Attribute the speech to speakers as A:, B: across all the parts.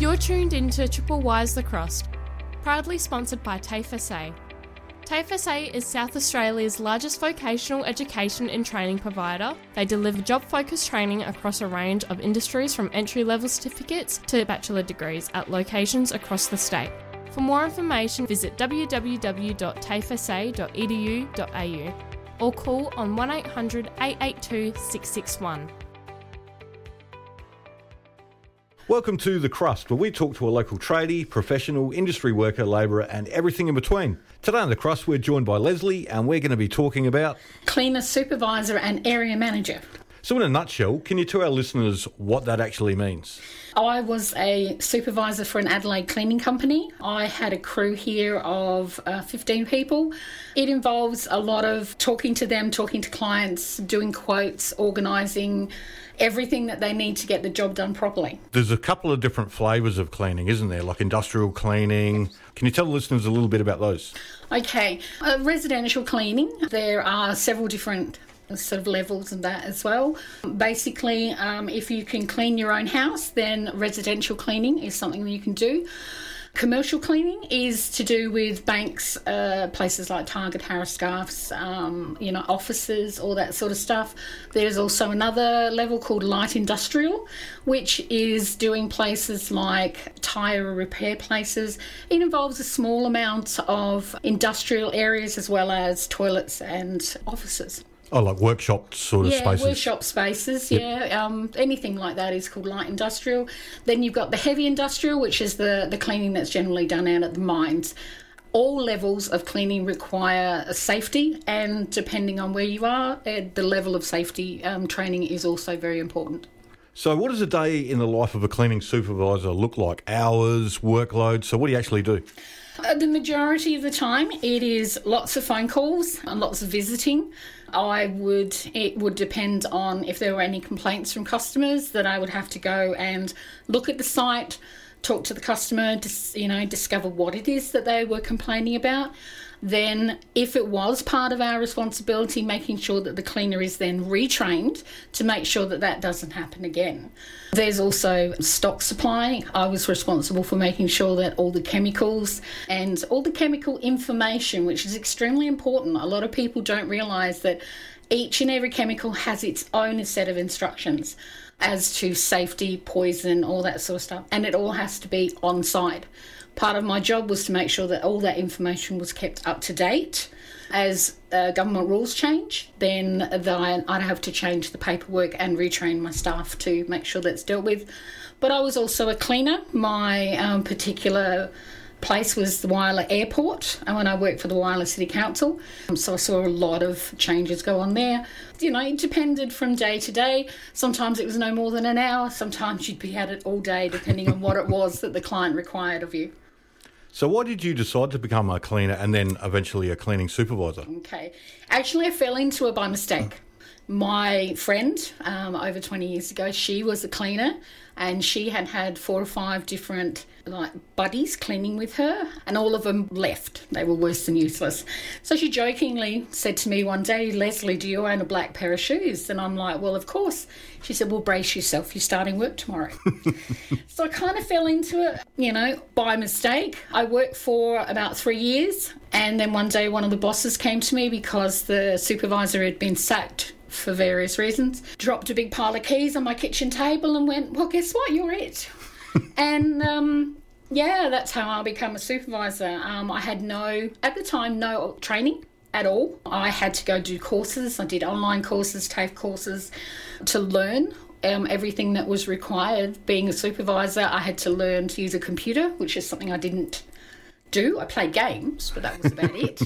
A: You're tuned into Triple Wise The Crossed, proudly sponsored by TAFE SA. TAFE SA is South Australia's largest vocational education and training provider. They deliver job-focused training across a range of industries from entry-level certificates to bachelor degrees at locations across the state. For more information, visit www.tafesa.edu.au or call on 1800 882 661.
B: Welcome to The Crust, where we talk to a local tradie, professional, industry worker, labourer and everything in between. Today on The Crust, we're joined by Leslie and we're going to be talking about
C: Cleaner Supervisor and Area Manager.
B: So in a nutshell, can you tell our listeners what that actually means?
C: I was a supervisor for an Adelaide cleaning company. I had a crew here of 15 people. It involves a lot of talking to them, talking to clients, doing quotes, organising everything that they need to get the job done properly.
B: There's a couple of different flavours of cleaning, isn't there? Like industrial cleaning. Can you tell the listeners a little bit about those?
C: Okay. Residential cleaning, there are several different sort of levels of that as well. Basically, if you can clean your own house, then residential cleaning is something that you can do. Commercial cleaning is to do with banks, places like Target, Harris Scarfs, offices, all that sort of stuff. There's also another level called light industrial, which is doing places like tyre repair places. It involves a small amount of industrial areas as well as toilets and offices.
B: Oh, like workshop sort of spaces?
C: Yeah, workshop spaces,
B: Yep.
C: Anything like that is called light industrial. Then you've got the heavy industrial, which is the cleaning that's generally done out at the mines. All levels of cleaning require safety, and depending on where you are, the level of safety training is also very important.
B: So what does a day in the life of a cleaning supervisor look like? Hours, workload? So what do you actually do?
C: The majority of the time, it is lots of phone calls and lots of visiting. It would depend on if there were any complaints from customers that I would have to go and look at the site, talk to the customer, discover what it is that they were complaining about. Then, if it was part of our responsibility, making sure that the cleaner is then retrained to make sure that that doesn't happen again. There's also stock supply. I was responsible for making sure that all the chemicals and all the chemical information, which is extremely important. A lot of people don't realise that each and every chemical has its own set of instructions as to safety, poison, all that sort of stuff, and it all has to be on site. Part of my job was to make sure that all that information was kept up to date. As government rules change, then I'd have to change the paperwork and retrain my staff to make sure that's dealt with. But I was also a cleaner. My particular place was the Whyalla Airport, and when I worked for the Whyalla City Council, so I saw a lot of changes go on there. It depended from day to day. Sometimes it was no more than an hour. Sometimes you'd be at it all day, depending on what it was that the client required of you.
B: So why did you decide to become a cleaner and then eventually a cleaning supervisor?
C: Okay. Actually, I fell into it by mistake. My friend, over 20 years ago, she was a cleaner, and she had 4 or 5 different buddies cleaning with her, and all of them left. They were worse than useless. So she jokingly said to me one day, "Leslie, do you own a black pair of shoes?" And I'm like, "Well, of course." She said, "Well, brace yourself. You're starting work tomorrow." So I kind of fell into it, by mistake. I worked for about 3 years, and then one day one of the bosses came to me because the supervisor had been sacked for various reasons, dropped a big pile of keys on my kitchen table and went, "Well, guess what? You're it." And that's how I became a supervisor. I had no training at all. I had to go do courses. I did online courses, TAFE courses to learn everything that was required. Being a supervisor, I had to learn to use a computer, which is something I didn't do. I played games, but that was about it.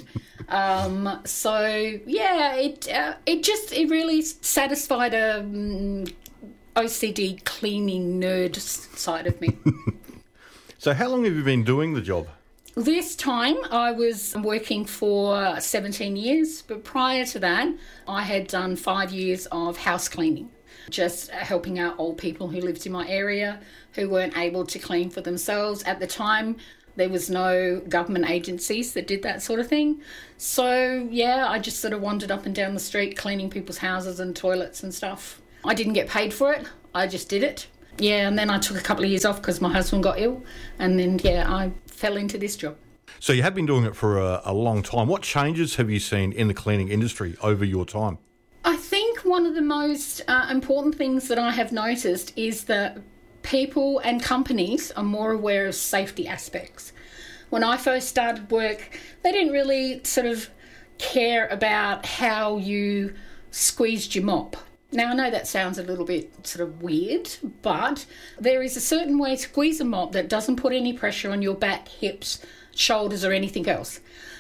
C: It really satisfied a OCD cleaning nerd side of me.
B: So how long have you been doing the job?
C: This time I was working for 17 years, but prior to that I had done 5 years of house cleaning, just helping out old people who lived in my area who weren't able to clean for themselves. At the time, there was no government agencies that did that sort of thing. So, I just sort of wandered up and down the street cleaning people's houses and toilets and stuff. I didn't get paid for it. I just did it. Yeah, and then I took a couple of years off because my husband got ill, and then, I fell into this job.
B: So you have been doing it for a long time. What changes have you seen in the cleaning industry over your time?
C: I think one of the most important things that I have noticed is that people and companies are more aware of safety aspects. When I first started work, they didn't really sort of care about how you squeezed your mop. Now, I know that sounds a little bit sort of weird, but there is a certain way to squeeze a mop that doesn't put any pressure on your back, hips, shoulders, or anything else.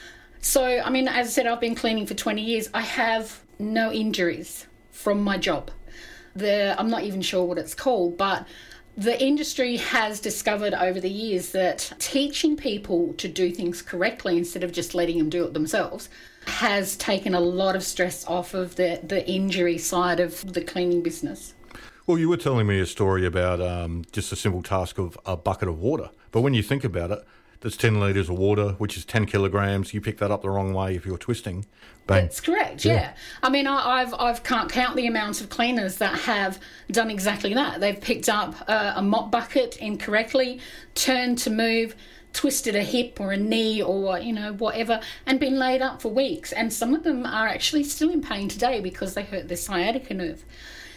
C: So, I mean, as I said, I've been cleaning for 20 years. I have no injuries from my job. I'm not even sure what it's called, but the industry has discovered over the years that teaching people to do things correctly instead of just letting them do it themselves has taken a lot of stress off of the injury side of the cleaning business.
B: Well, you were telling me a story about just a simple task of a bucket of water. But when you think about it, there's 10 litres of water, which is 10 kilograms. You pick that up the wrong way if you're twisting. Bang.
C: That's correct, yeah. I mean, I've can't count the amounts of cleaners that have done exactly that. They've picked up a mop bucket incorrectly, turned to move, twisted a hip or a knee or, whatever, and been laid up for weeks. And some of them are actually still in pain today because they hurt their sciatica nerve.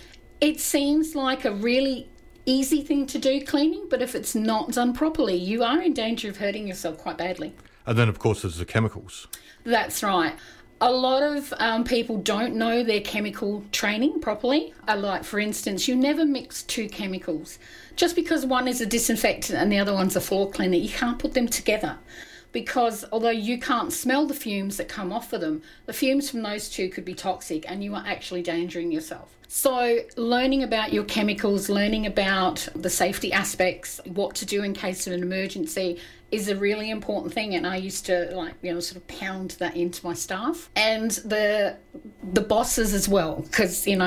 C: It seems like a really easy thing to do, cleaning, but if it's not done properly, you are in danger of hurting yourself quite badly.
B: And then, of course, there's the chemicals.
C: That's right. A lot of people don't know their chemical training properly. Like, for instance, you never mix two chemicals. Just because one is a disinfectant and the other one's a floor cleaner, you can't put them together. Because although you can't smell the fumes that come off of them, the fumes from those two could be toxic and you are actually endangering yourself. So learning about your chemicals, learning about the safety aspects, what to do in case of an emergency is a really important thing. And I used to sort of pound that into my staff and the bosses as well. Because, being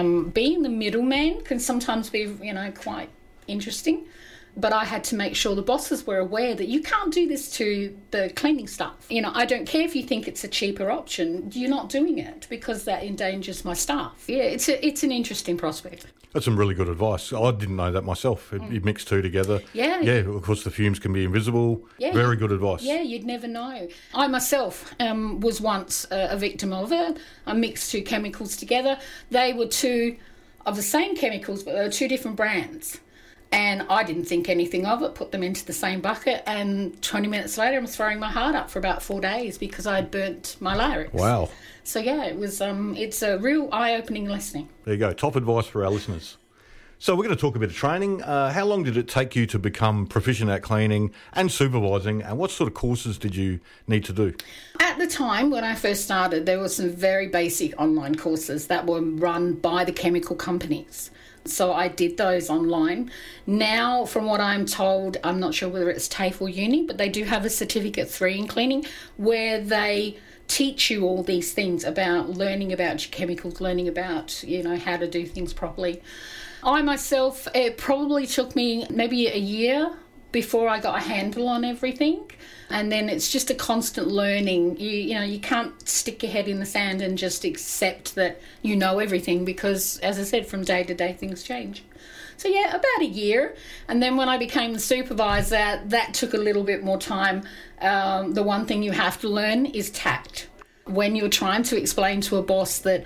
C: the middleman can sometimes be, quite interesting. But I had to make sure the bosses were aware that you can't do this to the cleaning staff. I don't care if you think it's a cheaper option. You're not doing it because that endangers my staff. Yeah, it's an interesting prospect.
B: That's some really good advice. I didn't know that myself. You mix two together.
C: Yeah.
B: Yeah, of course the fumes can be invisible.
C: Yeah.
B: Very good advice.
C: Yeah, you'd never know. I myself was once a victim of it. I mixed two chemicals together. They were two of the same chemicals, but they were two different brands. And I didn't think anything of it, put them into the same bucket, and 20 minutes later I was throwing my heart up for about 4 days because I'd burnt my larynx.
B: Wow.
C: So yeah, it was it's a real eye-opening lesson.
B: There you go, top advice for our listeners. So we're going to talk a bit of training. How long did it take you to become proficient at cleaning and supervising, and what sort of courses did you need to do?
C: At the time when I first started, there were some very basic online courses that were run by the chemical companies. So I did those online. Now, from what I'm told, I'm not sure whether it's TAFE or uni, but they do have a Certificate 3 in cleaning where they teach you all these things about learning about your chemicals, learning about, how to do things properly. I myself, it probably took me maybe a year before I got a handle on everything. And then it's just a constant learning. You can't stick your head in the sand and just accept that you know everything because, as I said, from day to day things change. So yeah, about a year. And then when I became the supervisor, that took a little bit more time. The one thing you have to learn is tact. When you're trying to explain to a boss that,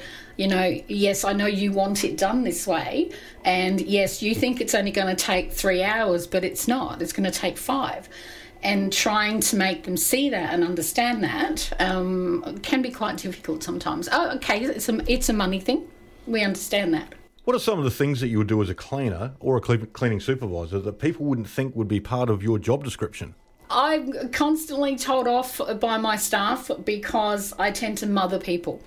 C: yes, I know you want it done this way, and yes, you think it's only going to take 3 hours, but it's not. It's going to take 5. And trying to make them see that and understand that can be quite difficult sometimes. Oh, okay, it's a money thing. We understand that.
B: What are some of the things that you would do as a cleaner or a cleaning supervisor that people wouldn't think would be part of your job description?
C: I'm constantly told off by my staff because I tend to mother people.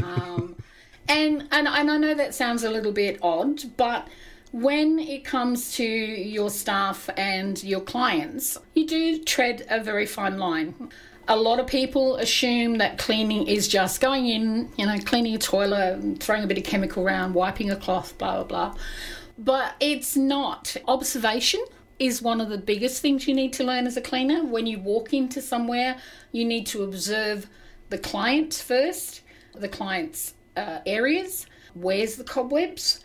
C: And I know that sounds a little bit odd, but when it comes to your staff and your clients, you do tread a very fine line. A lot of people assume that cleaning is just going in, cleaning a toilet, throwing a bit of chemical around, wiping a cloth, blah, blah, blah. But it's not. Observation is one of the biggest things you need to learn as a cleaner. When you walk into somewhere, you need to observe the client first, the client's areas. Where's the cobwebs?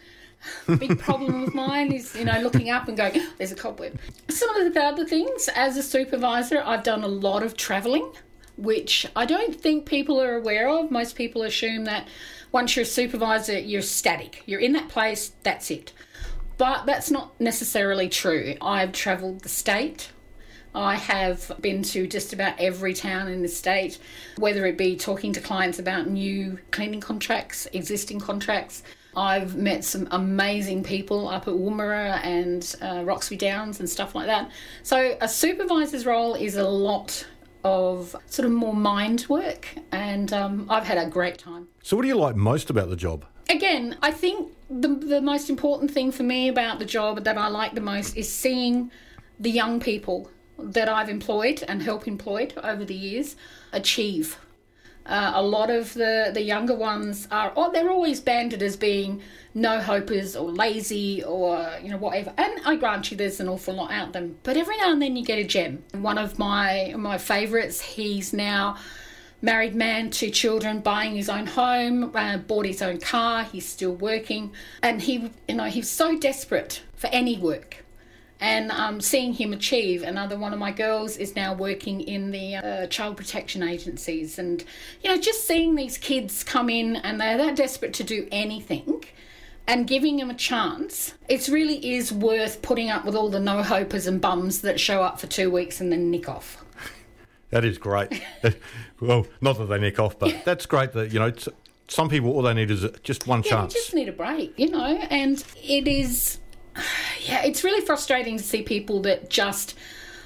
C: Big problem of mine is, looking up and going, there's a cobweb. Some of the other things, as a supervisor, I've done a lot of travelling, which I don't think people are aware of. Most people assume that once you're a supervisor, you're static. You're in that place, that's it. But that's not necessarily true. I've travelled the state. I have been to just about every town in the state, whether it be talking to clients about new cleaning contracts, existing contracts. I've met some amazing people up at Woomera and Roxby Downs and stuff like that. So a supervisor's role is a lot of sort of more mind work, and I've had a great time.
B: So what do you like most about the job?
C: Again, I think the most important thing for me about the job that I like the most is seeing the young people that I've employed and helped employed over the years achieve. A lot of the younger ones they're always banded as being no-hopers or lazy or, whatever. And I grant you there's an awful lot out there. But every now and then you get a gem. One of my favourites, he's now married man, 2 children, buying his own home, bought his own car, he's still working. And he's so desperate for any work. And seeing him achieve. Another one of my girls is now working in the child protection agencies. And, just seeing these kids come in and they're that desperate to do anything and giving them a chance, it really is worth putting up with all the no-hopers and bums that show up for 2 weeks and then nick off.
B: That is great. Well, not that they nick off, but that's great that, some people, all they need is just one chance.
C: They just need a break, and it is... Yeah, it's really frustrating to see people that just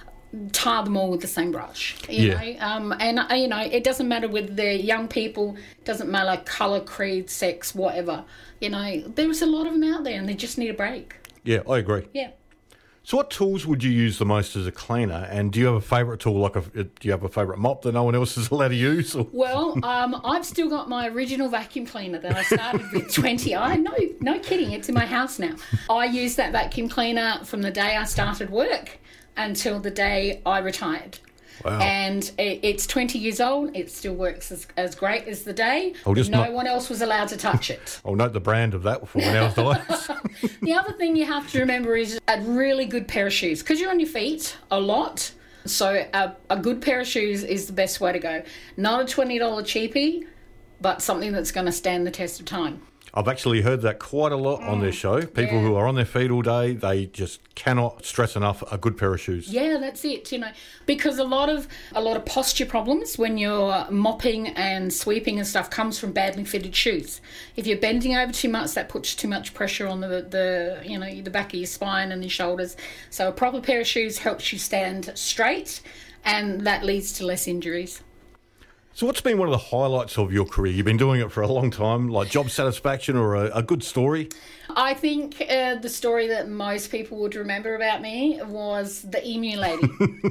C: tar them all with the same brush, you know. And it doesn't matter with the young people, it doesn't matter colour, creed, sex, whatever. There's a lot of them out there and they just need a break.
B: Yeah, I agree.
C: Yeah.
B: So what tools would you use the most as a cleaner? And do you have a favourite tool, do you have a favourite mop that no one else is allowed to use? Or?
C: Well, I've still got my original vacuum cleaner that I started with 20. No kidding, it's in my house now. I used that vacuum cleaner from the day I started work until the day I retired.
B: Wow.
C: And it's 20 years old. It still works as great as the day. No one else was allowed to touch it.
B: I'll note the brand of that before one dies.
C: The other thing you have to remember is a really good pair of shoes, because you're on your feet a lot. So a good pair of shoes is the best way to go. Not a $20 cheapie, but something that's going to stand the test of time.
B: I've actually heard that quite a lot on their show. People who are on their feet all day, they just cannot stress enough a good pair of shoes.
C: Yeah, that's it, because a lot of posture problems when you're mopping and sweeping and stuff comes from badly fitted shoes. If you're bending over too much, that puts too much pressure on the back of your spine and your shoulders. So a proper pair of shoes helps you stand straight, and that leads to less injuries.
B: So what's been one of the highlights of your career? You've been doing it for a long time, like job satisfaction or a good story?
C: I think the story that most people would remember about me was the emu lady.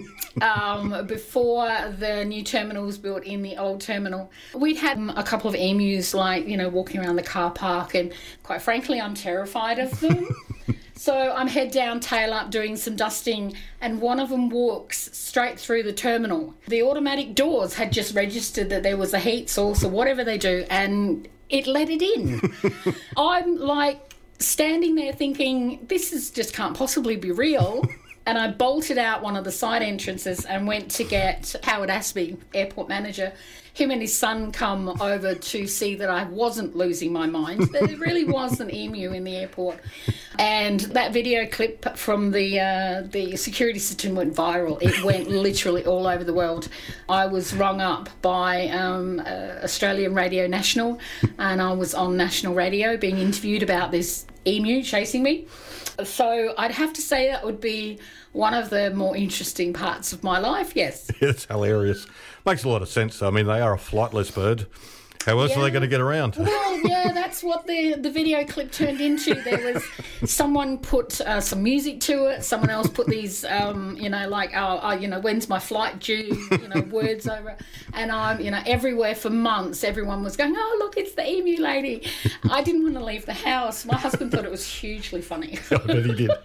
C: Before the new terminal was built in the old terminal, we'd had a couple of emus walking around the car park, and quite frankly, I'm terrified of them. So I'm head down, tail up, doing some dusting, and one of them walks straight through the terminal. The automatic doors had just registered that there was a heat source or whatever they do, and it let it in. I'm standing there thinking, this just can't possibly be real. And I bolted out one of the side entrances and went to get Howard Aspey, airport manager. Him and his son come over to see that I wasn't losing my mind. There really was an emu in the airport. And that video clip from the security system went viral. It went literally all over the world. I was rung up by Australian Radio National, and I was on national radio being interviewed about this emu chasing me. So I'd have to say that would be one of the more interesting parts of my life, yes.
B: It's hilarious. Makes a lot of sense. I mean, they are a flightless bird. How else are they going to get around?
C: Well, yeah, that's what the video clip turned into. There was someone put some music to it. Someone else put these, when's my flight due, words over it. And I'm, everywhere for months, everyone was going, oh, look, it's the emu lady. I didn't want to leave the house. My husband thought it was hugely funny.
B: I bet he did.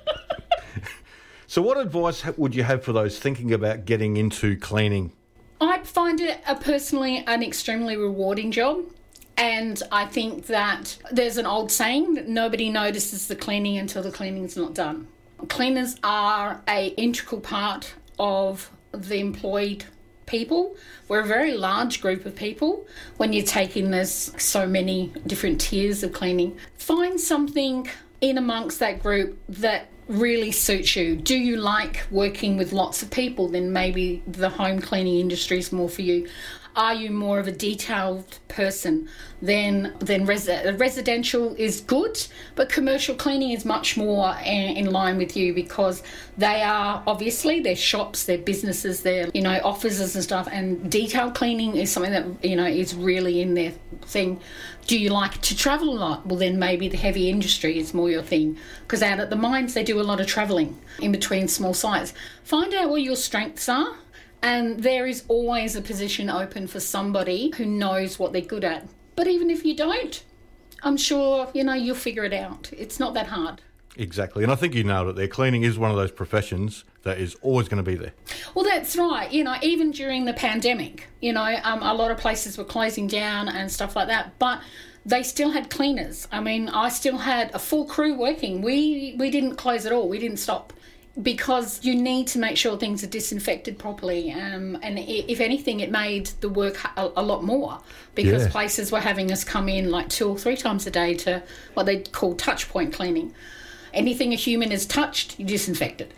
B: So what advice would you have for those thinking about getting into cleaning?
C: I find it personally an extremely rewarding job, And I think that there's an old saying that nobody notices the cleaning until the cleaning's not done. Cleaners are an integral part of the employed people. We're a very large group of people. When you take in, there's so many different tiers of cleaning. Find something in amongst that group that really suits you. Do you like working with lots of people? Then maybe the home cleaning industry is more for you. Are you more of a detailed person? Then residential is good, but commercial cleaning is much more in line with you, because they are obviously their shops, their businesses, their offices and stuff. And detailed cleaning is something that is really in their thing. Do you like to travel a lot? Well, then maybe the heavy industry is more your thing, because out at the mines they do a lot of travelling in between small sites. Find out where your strengths are. And there is always a position open for somebody who knows what they're good at. But even if you don't, I'm sure, you'll figure it out. It's not that hard.
B: Exactly. And I think you nailed it there. Cleaning is one of those professions that is always going to be there.
C: Well, that's right. Even during the pandemic, a lot of places were closing down and stuff like that. But they still had cleaners. I mean, I still had a full crew working. We didn't close at all. We didn't stop. Because you need to make sure things are disinfected properly, and if anything, it made the work a lot more, because places were having us come in like 2 or 3 times a day to what they call touch point cleaning. Anything a human has touched, you disinfect it.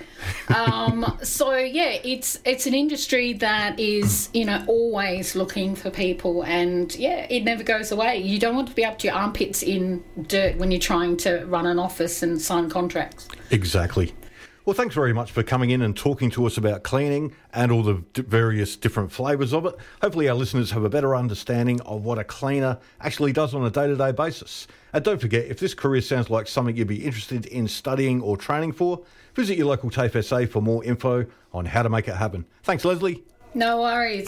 C: It's an industry that is always looking for people, and it never goes away. You don't want to be up to your armpits in dirt when you're trying to run an office and sign contracts.
B: Exactly. Well, thanks very much for coming in and talking to us about cleaning and all the various different flavours of it. Hopefully our listeners have a better understanding of what a cleaner actually does on a day-to-day basis. And don't forget, if this career sounds like something you'd be interested in studying or training for, visit your local TAFE SA for more info on how to make it happen. Thanks, Leslie.
C: No worries.